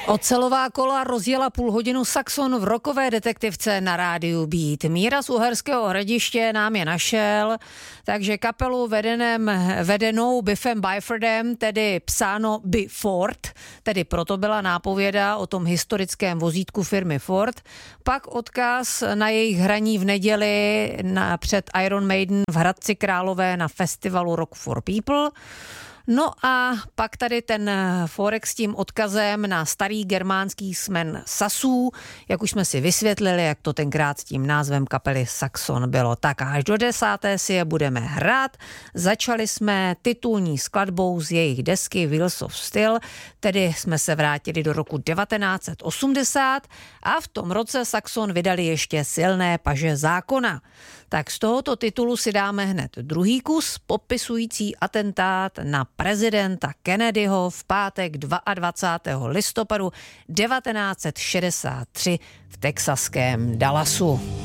Ocelová kola rozjela půl hodinu Saxon v rockové detektivce na rádiu Beat. Míra z Uherského Hradiště nám je našel, takže kapelu vedenou Biffem Byfordem, tedy psáno By Ford, tedy proto byla nápověda o tom historickém vozítku firmy Ford, pak odkaz na jejich hraní v neděli před Iron Maiden v Hradci Králové na festivalu Rock for People. No a pak tady ten forek s tím odkazem na starý germánský smen Sasů, jak už jsme si vysvětlili, jak to tenkrát s tím názvem kapely Saxon bylo. Tak až do 10. si je budeme hrát. Začali jsme titulní skladbou z jejich desky Wheels of Steel, tedy jsme se vrátili do roku 1980 a v tom roce Saxon vydali ještě Silné paže zákona. Tak z tohoto titulu si dáme hned druhý kus, popisující atentát na prezidenta Kennedyho v pátek 22. listopadu 1963 v texaském Dallasu.